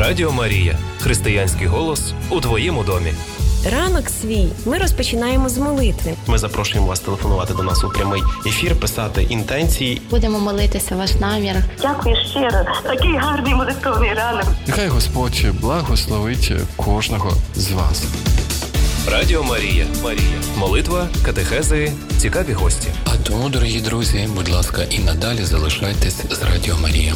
Радіо Марія. Християнський голос у твоєму домі. Ранок свій ми розпочинаємо з молитви. Ми запрошуємо вас телефонувати до нас у прямий ефір, писати інтенції. Будемо молитися ваш намір. Дякую щиро. Такий гарний молитовний ранок. Нехай Господь благословить кожного з вас. Радіо Марія. Молитва, катехези, цікаві гості. А тому, дорогі друзі, будь ласка, і надалі залишайтесь з Радіо Марія.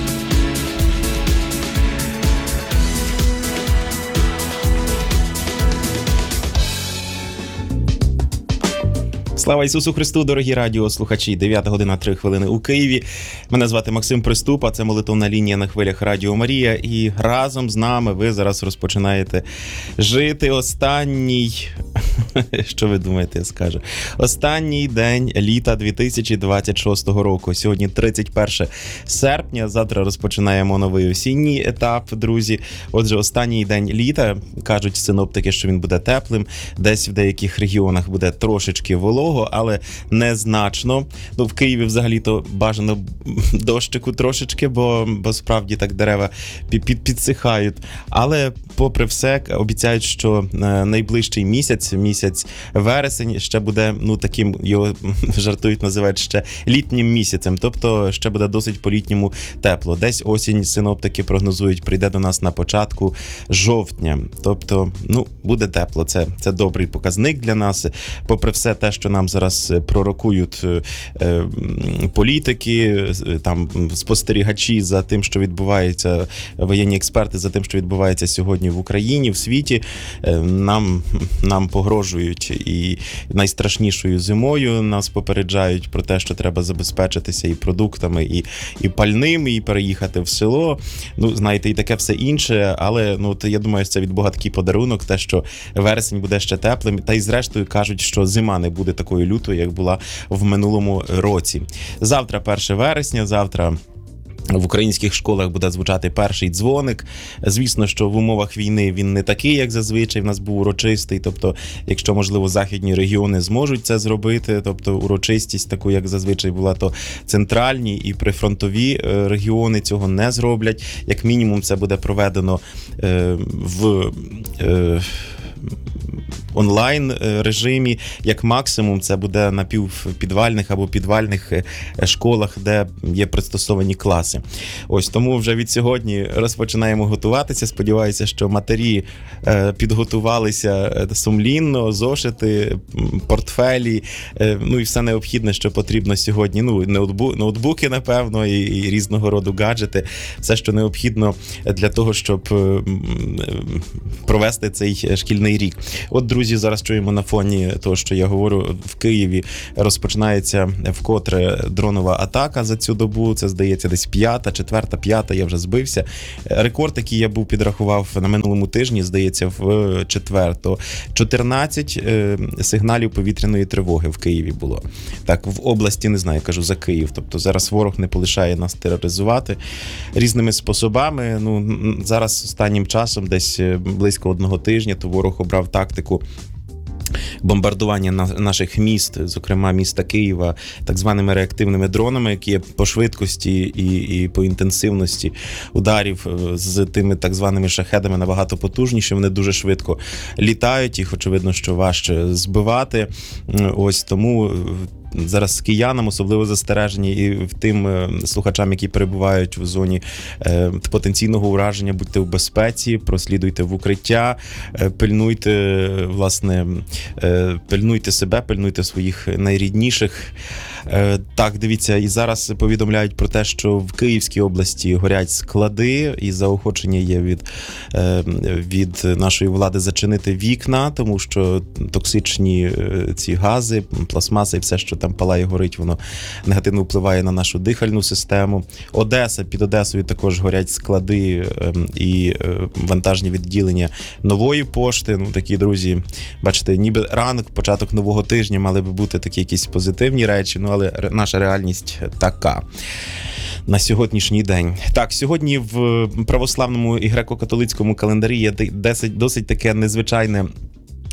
Слава Ісусу Христу, дорогі радіослухачі! 9 година 3 хвилини у Києві. Мене звати Максим Приступ, а це молитовна лінія на хвилях Радіо Марія. І разом з нами ви зараз розпочинаєте жити останній... Що ви думаєте, я скажу? Останній день літа 2026 року. Сьогодні 31 серпня, завтра розпочинаємо новий осінній етап, друзі. Отже, останній день літа, кажуть синоптики, що він буде теплим. Десь в деяких регіонах буде трошечки волого, але незначно. Ну, в Києві взагалі-то бажано дощику трошечки, бо справді так дерева підсихають. Але попри все, обіцяють, що найближчий місяць вересень ще буде, ну, таким, його жартують, називають ще літнім місяцем, тобто ще буде досить по-літньому тепло. Десь осінь синоптики прогнозують, прийде до нас на початку жовтня, тобто, ну, буде тепло, це добрий показник для нас, попри все те, що нам зараз пророкують політики, там, спостерігачі за тим, що відбувається, воєнні експерти за тим, що відбувається сьогодні в Україні, в світі, нам погрожують і найстрашнішою зимою, нас попереджають про те, що треба забезпечитися і продуктами, і пальним, і переїхати в село. Ну, знаєте, і таке все інше, але, ну, я думаю, це від Бога такий подарунок, те, що вересень буде ще теплим, та й зрештою кажуть, що зима не буде такою лютою, як була в минулому році. Завтра 1 вересня, завтра в українських школах буде звучати перший дзвоник. Звісно, що в умовах війни він не такий, як зазвичай, в нас був урочистий, тобто, якщо, можливо, західні регіони зможуть це зробити, тобто урочистість таку, як зазвичай була, то центральні і прифронтові регіони цього не зроблять. Як мінімум, це буде проведено в онлайн режимі, як максимум це буде на півпідвальних або підвальних школах, де є пристосовані класи. Ось, тому вже від сьогодні розпочинаємо готуватися. Сподіваюся, що матері підготувалися сумлінно, зошити, портфелі, ну і все необхідне, що потрібно сьогодні. Ну, ноутбуки, напевно, і різного роду гаджети. Все, що необхідно для того, щоб провести цей шкільний рік. От, друзі, зараз чуємо на фоні того, що я говорю, в Києві розпочинається вкотре дронова атака за цю добу. Це, здається, десь 4-5, я вже збився. Рекорд, який я підрахував на минулому тижні, здається, в четверту. 14 сигналів повітряної тривоги в Києві було. Так, в області, не знаю, кажу, за Київ. Тобто зараз ворог не полишає нас тероризувати різними способами. Ну, зараз останнім часом, десь близько 1 тижня, то ворог обрав тактику бомбардування наших міст, зокрема міста Києва, так званими реактивними дронами, які є по швидкості і по інтенсивності ударів з тими так званими шахедами набагато потужніші. Вони дуже швидко літають, їх, очевидно, що важче збивати. Ось тому зараз киянам особливо застережені і тим слухачам, які перебувають в зоні потенційного ураження, будьте в безпеці, прослідуйте в укриття, пильнуйте, власне, пильнуйте себе, пильнуйте своїх найрідніших. Так, дивіться, і зараз повідомляють про те, що в Київській області горять склади, і заохочення є від нашої влади зачинити вікна, тому що токсичні ці гази, пластмаси і все, що там палає, горить, воно негативно впливає на нашу дихальну систему. Одеса, під Одесою також горять склади і вантажні відділення Нової пошти. Ну, такі, друзі, бачите, ніби ранок, початок нового тижня, мали би бути такі якісь позитивні речі, ну, але наша реальність така на сьогоднішній день. Так, сьогодні в православному і греко-католицькому календарі є досить таке незвичайне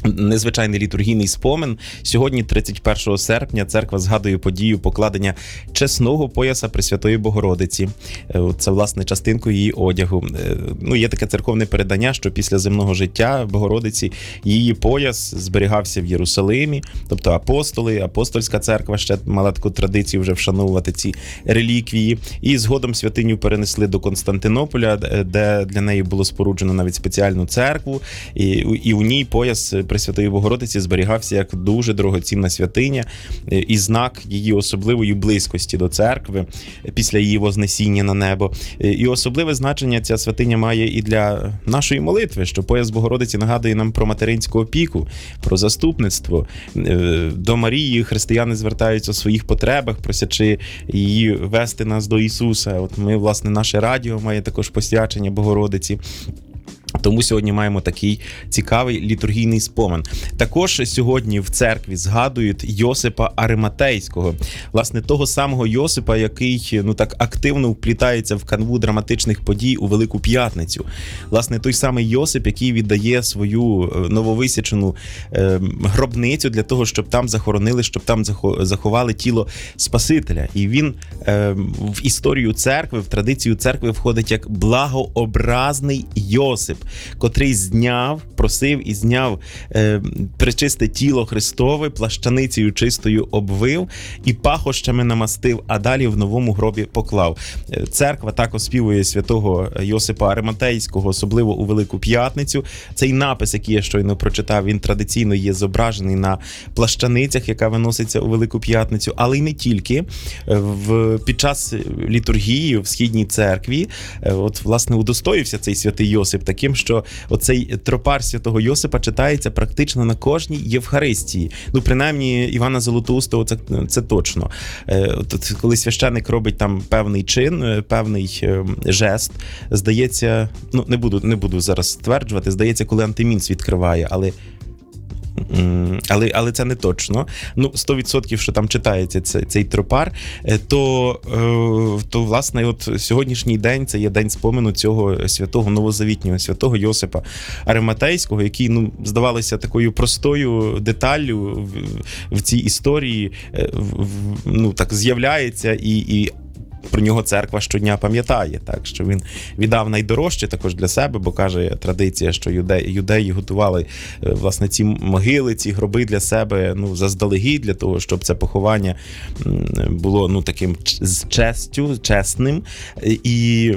незвичайний літургійний спомин. Сьогодні, 31 серпня, церква згадує подію покладення чесного пояса Пресвятої Богородиці. Це, власне, частинкою її одягу. Є таке церковне передання, що після земного життя Богородиці її пояс зберігався в Єрусалимі, тобто апостольська церква ще мала таку традицію вже вшановувати ці реліквії. І згодом святиню перенесли до Константинополя, де для неї було споруджено навіть спеціальну церкву, і у ній пояс Пресвятої Богородиці зберігався як дуже дорогоцінна святиня і знак її особливої близькості до церкви після її вознесіння на небо. І особливе значення ця святиня має і для нашої молитви, що пояс Богородиці нагадує нам про материнську опіку, про заступництво. До Марії християни звертаються у своїх потребах, просячи її вести нас до Ісуса. От ми, власне, наше радіо має також посвячення Богородиці. Тому сьогодні маємо такий цікавий літургійний спомин. Також сьогодні в церкві згадують Йосипа Ариматейського. Власне, того самого Йосипа, який так активно вплітається в канву драматичних подій у Велику П'ятницю. Власне, той самий Йосип, який віддає свою нововисячену гробницю для того, щоб там захоронили, щоб там заховали тіло Спасителя. І він в історію церкви, в традицію церкви входить як благообразний Йосип, котрий просив і зняв пречисте тіло Христове, плащаницею чистою обвив і пахощами намастив, а далі в новому гробі поклав. Церква так оспівує святого Йосипа Ариматейського, особливо у Велику П'ятницю. Цей напис, який я щойно прочитав, він традиційно є зображений на плащаницях, яка виноситься у Велику П'ятницю, але й не тільки. Під час літургії в Східній церкві власне, удостоївся цей святий Йосип таким, що оцей тропар святого Йосипа читається практично на кожній Євхаристії. Принаймні, Івана Золотоустого це точно. Коли священик робить там певний чин, певний жест, здається, не буду зараз стверджувати, здається, коли антимінц відкриває, але це не точно. 100%, що там читається цей тропар, то власне, сьогоднішній день це є день спомину цього святого новозавітнього, святого Йосипа Ариматейського, який, здавалося, такою простою деталлю в цій історії, так з'являється і про нього церква щодня пам'ятає, так, що він віддав найдорожче також для себе, бо каже традиція, що юдеї готували, власне, ці могили, ці гроби для себе, заздалегідь, для того, щоб це поховання було, таким з честю, чесним. І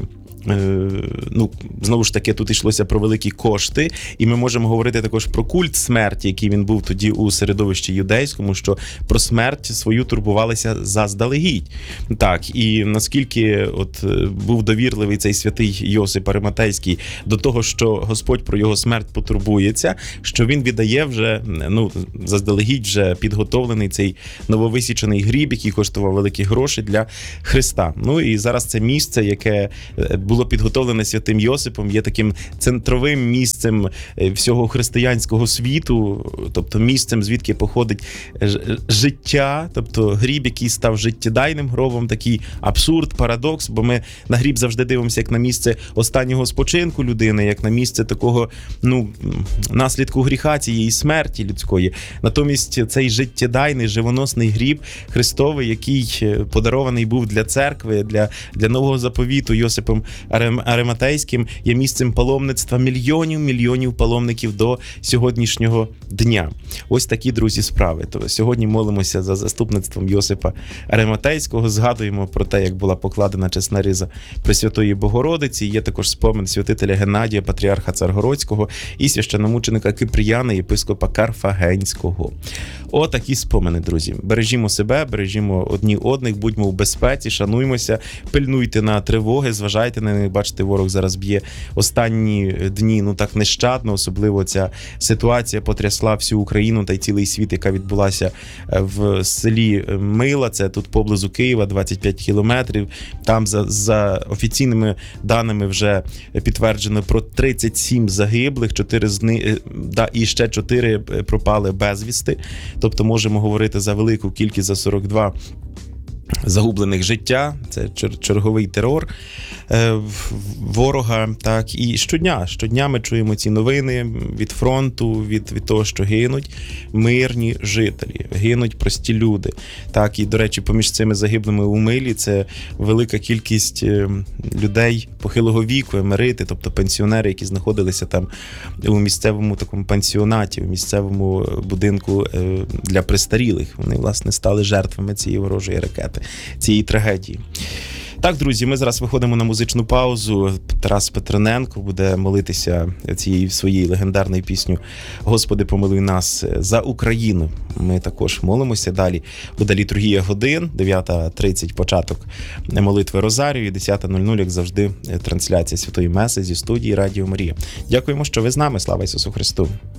знову ж таки, тут йшлося про великі кошти, і ми можемо говорити також про культ смерті, який він був тоді у середовищі юдейському, що про смерть свою турбувалися заздалегідь. Так, і наскільки був довірливий цей святий Йосип Ариматейський до того, що Господь про його смерть потурбується, що він віддає вже, заздалегідь вже підготовлений цей нововисічений гріб, який коштував великі гроші для Христа. І зараз це місце, яке було підготовлене святим Йосипом, є таким центровим місцем всього християнського світу, тобто місцем, звідки походить життя, тобто гріб, який став життєдайним гробом, такий абсурд, парадокс, бо ми на гріб завжди дивимося як на місце останнього спочинку людини, як на місце такого, наслідку гріха, цієї смерті людської. Натомість цей життєдайний, живоносний гріб Христовий, який подарований був для церкви, для нового заповіту Йосипом Ариматейським, є місцем паломництва мільйонів паломників до сьогоднішнього дня. Ось такі, друзі, справи. То сьогодні молимося за заступництвом Йосипа Ариматейського, згадуємо про те, як була покладена чесна риза Пресвятої Богородиці. Є також спомин святителя Геннадія, патріарха Царгородського, і священномученика Киприяна, єпископа Карфагенського. Отакі спомини, друзі. Бережімо себе, бережімо одні одних, будьмо в безпеці, шануймося, пильнуйте на тривоги, зважайте на них. Бачите, ворог зараз б'є останні дні, так нещадно, особливо ця ситуація потрясла всю Україну та й цілий світ, яка відбулася в селі Мила, це тут поблизу Києва, 25 кілометрів. Там за офіційними даними вже підтверджено про 37 загиблих, 4 з них, і ще 4 пропали безвісти. Тобто можемо говорити за велику кількість, за 42 загублених життя, це черговий терор ворога. Так, і щодня ми чуємо ці новини від фронту, від того, що гинуть мирні жителі, гинуть прості люди. Так, і, до речі, поміж цими загиблими у Милі це велика кількість людей похилого віку, емерити, тобто пенсіонери, які знаходилися там у місцевому такому пансіонаті, у місцевому будинку для престарілих. Вони, власне, стали жертвами цієї ворожої ракети, цієї трагедії. Так, друзі, ми зараз виходимо на музичну паузу. Тарас Петрененко буде молитися цією своєю легендарною піснею «Господи, помилуй нас за Україну». Ми також молимося. Далі буде літургія годин, 9:30 початок молитви Розарію, 10:00, як завжди, трансляція Святої Меси зі студії Радіо Марія. Дякуємо, що ви з нами. Слава Ісусу Христу!